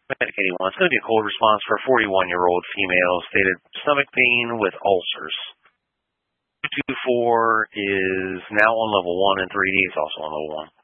Medicaid one. It's going to be a cold response for a 41-year-old female, stated stomach pain with ulcers. 224 is now on level 1, and 3D is also on level 1.